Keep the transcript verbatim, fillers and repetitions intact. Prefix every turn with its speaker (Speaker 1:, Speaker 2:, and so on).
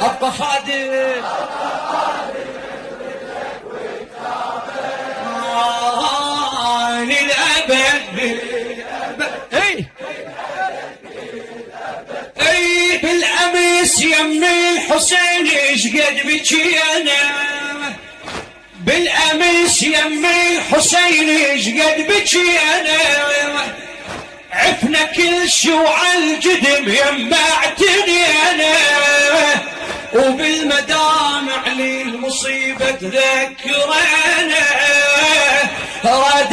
Speaker 1: أبا خادم للأبد اي اي بالأمس يمي الحسين ايش قد بكينا بالأمس يمي الحسين ايش قد بكينا عفنا كل شي وعالقدم يمعتني انا وبالمدامع لي المصيبة تذكرنا راد